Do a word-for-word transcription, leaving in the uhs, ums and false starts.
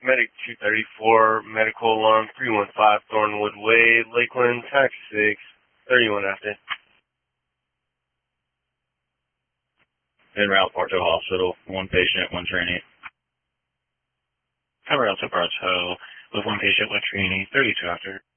Medic two thirty-four, medical alarm three one five, Thornwood Way, Lakeland, taxi six, thirty-one after. En route, Parto Hospital, one patient, one trainee. En route to Bartow with one patient, one trainee, thirty-two after.